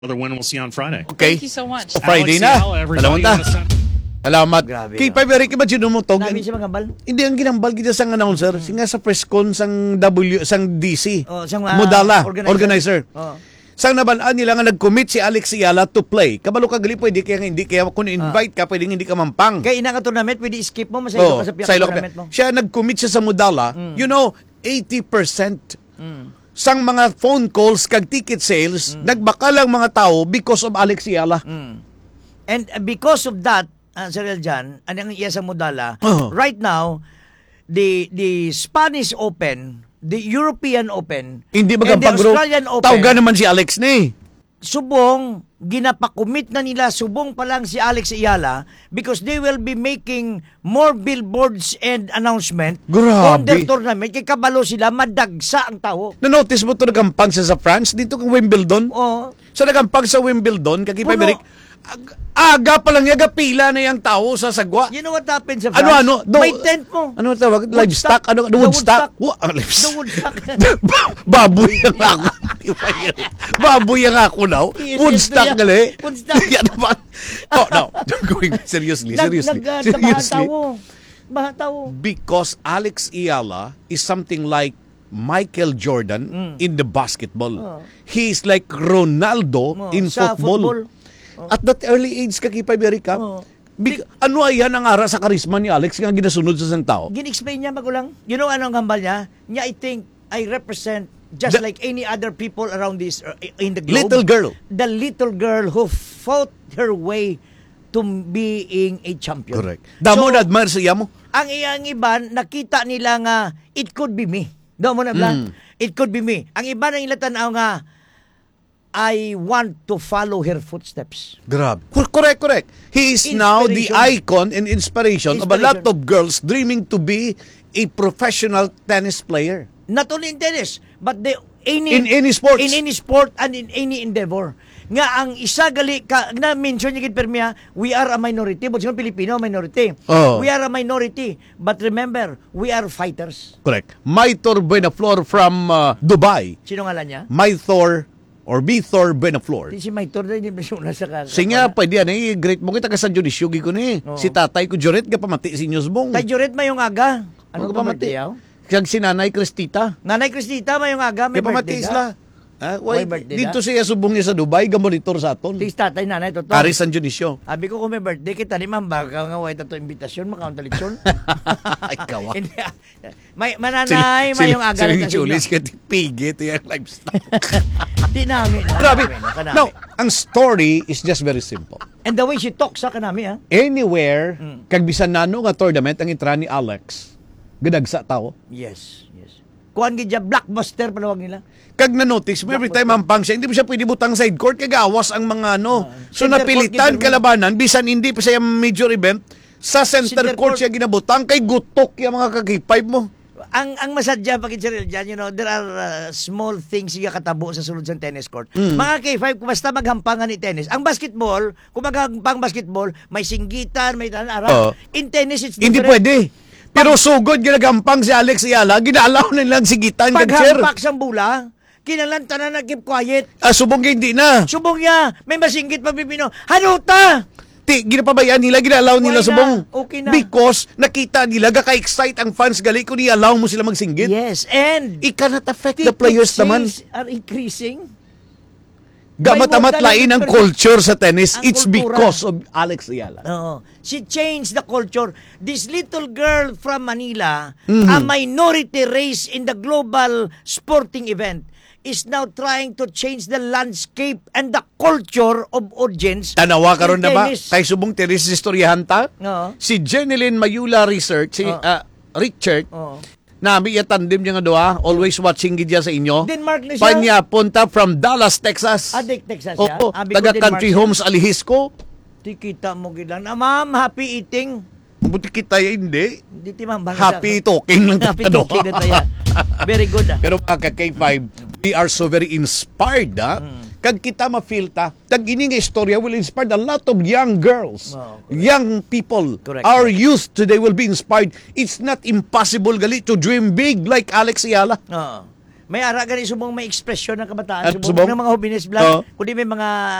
Another win we'll see on Friday. Okay. Thank you so much. So, Friday na. Alex Ciala, everybody Salamat. on the set. Salamat. Grabe, Kay no? Paberi, kaya ba sinumutog? Namin siya magambal. Hindi ang ginambal kita sang announcer. Singa sa press con sang sang DC. Oh, sang, Mudala, organizer. Oh. Sang nabalaan nila nga nag-commit si Alex Ciala to play. Kabalo ka gali pwede kaya hindi kaya kung invite ka pwedeng hindi ka mampang. Kaya ina ka tournament, pwede skip mo, masaylo ka sa piyak tournament mo. Siya nag-commit siya sa Mudala. You know, 80% sang mga phone calls kag ticket sales nagbaka lang mga tao because of Alex Ciala. And because of that, Sir Eljan, anong iya sa Mudala, right now, the Spanish Open, the European Open, Hindi ba and the pag-group? Australian Open, Tawga naman si Alex ni. subong, ginapakumit na nila, subong pa lang si Alex Ayala because they will be making more billboards and announcement on their Grabe. tournament. Kaya kabalo sila, madagsa ang tao. Na-notice mo ito nagampang siya sa France, dito kang Wimbledon. Oh, Sa nagampang sa Wimbledon, kakipay Puno. Beric, aga pa lang yaga pila na yung tao sa sagwa. you know what happened sa France? Ano? May tent mo. Ano tawag? Livestock? Ano? The Woodstock? Woodstock. Ang The livestock. Woodstock. Baboy ang ako. Baboy ang ako now. Yes, Woodstock yes, gali. Woodstock. Yan naman. Oh, no. Going seriously. Seriously. Baha tao. Because Alex Ayala is something like Michael Jordan in the basketball. He is like Ronaldo in sa football. At that early age, kakipay Berika, ano ayan ang ara sa karisma ni Alex nga ginasunod sa isang tao? Gin-explain niya magulang. You know anong hambal niya? Niya, I think, I represent just like any other people around this, in the globe. Little girl. The little girl who fought her way to being a champion. Correct. Damo na admire sa iya mo. Ang iyang iban, nakita nila nga, it could be me. Damo na bla? It could be me. Ang iba ng ilang tanaw nga, I want to follow her footsteps. Grabe. Correct. He is now the Inspiration. icon and inspiration of a lot of girls dreaming to be a professional tennis player. Not only in tennis, but In any sports. In any sport and in any endeavor. Nga ang isa gali ka na mention niya gid permiya, we are a minority, but sino Pilipino minority. Oh. We are a minority, but remember, we are fighters. Correct. Maitor Buenaflor from Dubai. Sino ngalan niya? Maitor or Bithor Buenaflor. Di si Maitor na hindi na sa ka. Singa, pwede yan eh. Great mo kita ka San Dionisio, ko ni. Oo. Si tatay ko, Joret, ka pamati si Nyosbong. Kay Juret mayong aga. Ano Ano ka ka pamati? pamati? Kaya si Nanay Cristita. Nanay Cristita mayong aga, may Kaya pamati birthday sila. ka. Why, May birthday dito na? siya subong niya sa Dubai, gamonitor sa aton. Tis tatay nanay totoo. Ari San Dionisio. Abi ko kung may birthday kita ni ma'am baka nga way tato imbitasyon makauntalitsyon. Ikaw ah. Hindi. May mananay mayong aga Sila na Julis ka pigit yung lifestyle. Di namin. Grabe. Kanami. No, ang story is just very simple. And the way she talks sa kanami ha. Anywhere, kag bisan nano nga tournament ang itra ni Alex, gadagsa tao. Yes. Kuan gid blockbuster panawag nila. Kag na-notice mo, every time ampang siya, hindi mo siya pwede butang side court, kag awas ang mga ano. So Center napilitan court, kalabanan, bisan hindi pa siya major event, sa center Center court court. siya ginabutang, kay gutok yung mga kagipay mo. Ang masadya pag dyan, you know, there are small things nga katabo sa sulod sa tennis court. Mga K5, kung basta maghampangan ni tennis. Ang basketball, kung maghampang basketball, may singgitan, may tanara. In tennis, it's Hindi different. pwede. Pero sugod, ginagampang si Alex Ayala, ginalaw na nilang sigitan, kag chair. Paghampak sa bula, kinalan tanan na keep quiet. Subong hindi na. Subong ya, may masinggit pa Pipino. Hanuta! Ginapabayaan nila, ginalaw nila Why na? subong. Okay na. Because nakita nila, gaka-excite ang fans gali kung i-allow mo sila magsinggit. Yes, and It cannot affect the players naman. sales are increasing. Gamat-amat lain ang culture sa tennis. Ang It's kultura. because of Alex Ayala. Oo. She changed the culture. This little girl from Manila, a minority race in the global sporting event, is now trying to change the landscape and the culture of audience. Tanawa karon in na ba? tennis. Kay subong tenis istoryahan ta? Oo. Si Jeneline Mayula Research, si Richard, Oo. nami ya tandem niya nga doa, always watching gidya sa inyo. Denmark na siya. Panya punta from Dallas, Texas. Adik Texas siya. Oo, Abi ko taga Denmark Country siya. Homes Alihisco. Di kita mo gilang. Ma'am, happy eating. Buti kita hindi. Di ti ma'am. Happy talking lang Happy tayo. talking na tayo. Very good. Pero pagka K5, we are so very inspired, Kag kita ma-feel ta, tag ini nga istorya will inspire a lot of young girls, Oh, young people. Correct. Our youth today will be inspired. It's not impossible gali to dream big like Alex Ayala. Oo. May ara gani subong may ekspresyon ng kabataan, At subong subong? ng mga hobines vlog, Oo. kundi may mga